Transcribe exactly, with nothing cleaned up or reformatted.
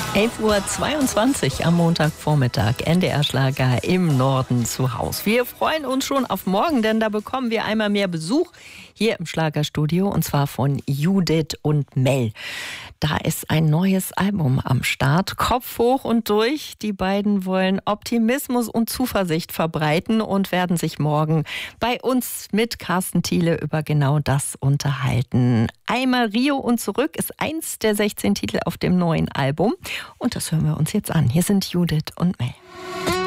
elf Uhr zweiundzwanzig am Montagvormittag, N D R-Schlager im Norden zu Hause. Wir freuen uns schon auf morgen, denn da bekommen wir einmal mehr Besuch hier im Schlagerstudio, und zwar von Judith und Mel. Da ist ein neues Album am Start, Kopf hoch und durch. Die beiden wollen Optimismus und Zuversicht verbreiten und werden sich morgen bei uns mit Carsten Thiele über genau das unterhalten. Einmal Rio und zurück ist eins der sechzehn Titel auf dem neuen Album. Und das hören wir uns jetzt an. Hier sind Judith und Mel.